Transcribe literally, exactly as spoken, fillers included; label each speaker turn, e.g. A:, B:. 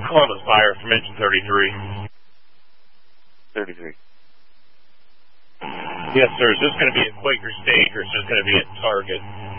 A: Columbus Fire from engine thirty-three.
B: thirty-three.
A: Yes, sir. Is this going to be at Quaker Stage or is this going to be at Target?